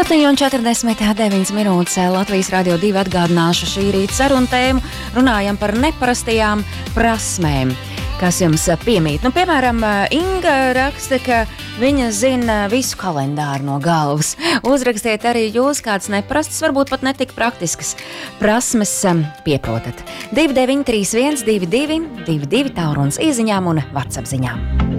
7:49 Latvijas Radio 2 atgādināšu šī rīta sarunu tēmu. Runājam par neparastajām prasmēm, kas jums piemīt. Piemēram, Inga raksta, ka viņa zina visu kalendāru no galvas. Uzrakstiet arī jūs kāds neparastas, varbūt pat netik praktiskas prasmes pieprotat. 2931 22 22 tālrunis īziņām un WhatsApp ziņām.